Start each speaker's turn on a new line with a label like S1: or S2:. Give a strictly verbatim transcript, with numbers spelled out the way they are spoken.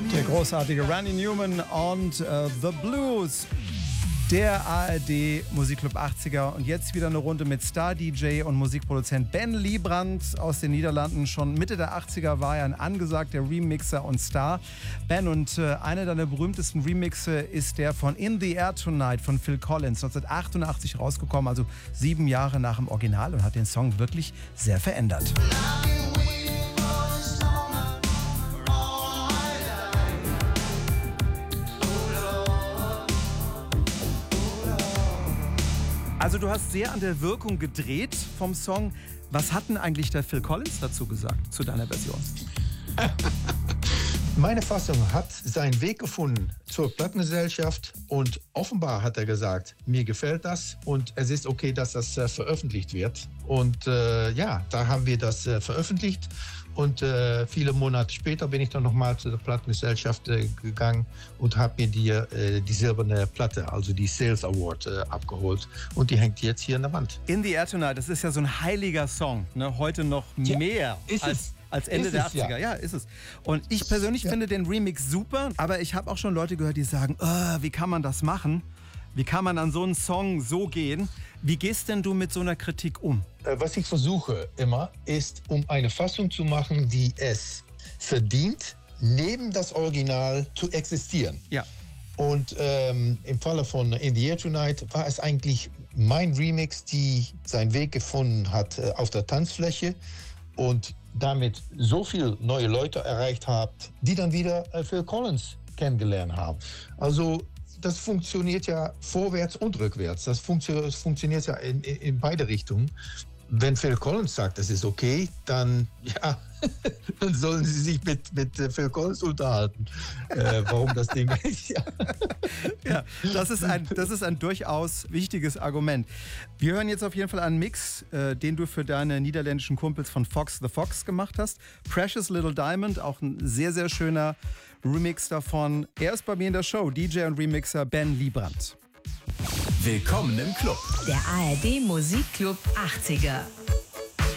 S1: Der großartige Randy Newman und uh, The Blues. Der A R D Musikclub achtziger und jetzt wieder eine Runde mit Star-D J und Musikproduzent Ben Liebrand aus den Niederlanden. Schon Mitte der achtziger war er ein angesagter Remixer und Star. Ben, und äh, einer deiner berühmtesten Remixe ist der von In the Air Tonight von Phil Collins, neunzehnhundertachtundachtzig rausgekommen, also sieben Jahre nach dem Original, und hat den Song wirklich sehr verändert. Also du hast sehr an der Wirkung gedreht vom Song. Was hat denn eigentlich der Phil Collins dazu gesagt, zu deiner Version?
S2: Meine Fassung hat seinen Weg gefunden zur Plattengesellschaft und offenbar hat er gesagt, mir gefällt das und es ist okay, dass das äh, veröffentlicht wird. Und äh, ja, da haben wir das äh, veröffentlicht und äh, viele Monate später bin ich dann nochmal zu der Plattengesellschaft äh, gegangen und habe mir die, äh, die silberne Platte, also die Sales Award, äh, abgeholt und die hängt jetzt hier an der Wand.
S1: In the Air Tonight, das ist ja so ein heiliger Song, ne? Heute noch
S2: ja,
S1: mehr als... Als Ende
S2: ist
S1: der
S2: es,
S1: achtziger, ja. ja, ist es. Und ich persönlich
S2: ja.
S1: finde den Remix super, aber ich habe auch schon Leute gehört, die sagen, oh, wie kann man das machen? Wie kann man an so einen Song so gehen? Wie gehst denn du mit so einer Kritik um?
S2: Was ich versuche immer, ist, um eine Fassung zu machen, die es verdient, neben das Original zu existieren.
S1: Ja.
S2: Und ähm, im Falle von In the Air Tonight war es eigentlich mein Remix, die seinen Weg gefunden hat äh, auf der Tanzfläche und damit so viele neue Leute erreicht habt, die dann wieder äh, Phil Collins kennengelernt haben. Also das funktioniert ja vorwärts und rückwärts. Das, funktio- das funktioniert ja in, in, in beide Richtungen. Wenn Phil Collins sagt, das ist okay, dann, ja, dann sollen sie sich mit, mit äh, Phil Collins unterhalten, äh, warum das Ding ist. Ja,
S1: ja das, ist ein, das ist ein durchaus wichtiges Argument. Wir hören jetzt auf jeden Fall einen Mix, äh, den du für deine niederländischen Kumpels von Fox the Fox gemacht hast. Precious Little Diamond, auch ein sehr, sehr schöner Remix davon. Er ist bei mir in der Show, D J und Remixer Ben Liebrand.
S3: Willkommen im Club.
S4: Der A R D Musikclub achtziger.